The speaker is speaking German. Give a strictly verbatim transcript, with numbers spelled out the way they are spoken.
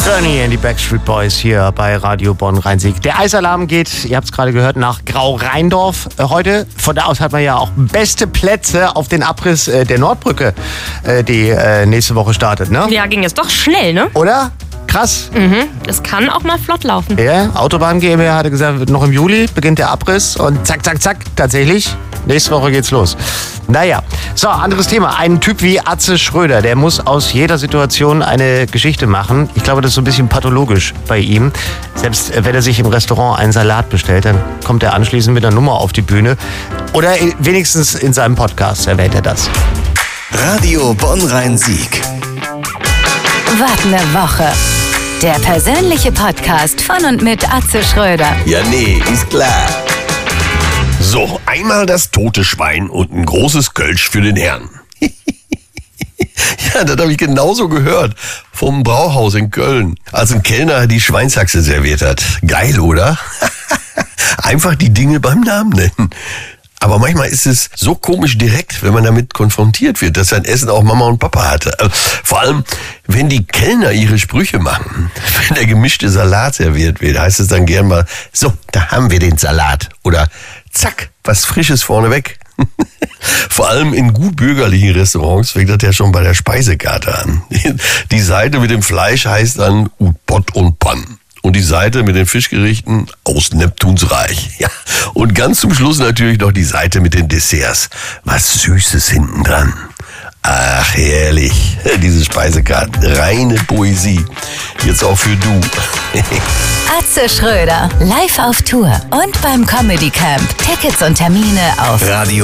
Journey and die Backstreet Boys hier bei Radio Bonn-Rhein-Sieg. Der Eisalarm geht, ihr habt es gerade gehört, nach Grau-Rheindorf äh, heute. Von da aus hat man ja auch beste Plätze auf den Abriss äh, der Nordbrücke, äh, die äh, nächste Woche startet, ne? Ja, ging jetzt doch schnell, ne? Oder? Krass. Mhm. Das kann auch mal flott laufen. Ja, Autobahn GmbH hatte gesagt, noch im Juli beginnt der Abriss und zack, zack, zack, tatsächlich, nächste Woche geht's los. Naja, so, anderes Thema. Ein Typ wie Atze Schröder, der muss aus jeder Situation eine Geschichte machen. Ich glaube, das ist so ein bisschen pathologisch bei ihm. Selbst wenn er sich im Restaurant einen Salat bestellt, dann kommt er anschließend mit einer Nummer auf die Bühne. Oder wenigstens in seinem Podcast erwähnt er das. Radio Bonn-Rhein-Sieg. Wart eine Woche. Der persönliche Podcast von und mit Atze Schröder. Ja, nee, ist klar. So, einmal das tote Schwein und ein großes Kölsch für den Herrn. Ja, das habe ich genauso gehört. Vom Brauhaus in Köln, als ein Kellner die Schweinshaxe serviert hat. Geil, oder? Einfach die Dinge beim Namen nennen. Aber manchmal ist es so komisch direkt, wenn man damit konfrontiert wird, dass sein Essen auch Mama und Papa hatte. Vor allem, wenn die Kellner ihre Sprüche machen. Wenn der gemischte Salat serviert wird, heißt es dann gern mal, so, da haben wir den Salat. Oder zack, was Frisches vorneweg. Vor allem in gut bürgerlichen Restaurants fängt das ja schon bei der Speisekarte an. Die Seite mit dem Fleisch heißt dann Ut Pott und Pann. Und die Seite mit den Fischgerichten aus Neptuns Reich. Ja. Und ganz zum Schluss natürlich noch die Seite mit den Desserts. Was Süßes hinten dran. Ach, herrlich. Diese Speisekarten. Reine Poesie. Jetzt auch für du. Atze Schröder. Live auf Tour und beim Comedy Camp. Tickets und Termine auf Radio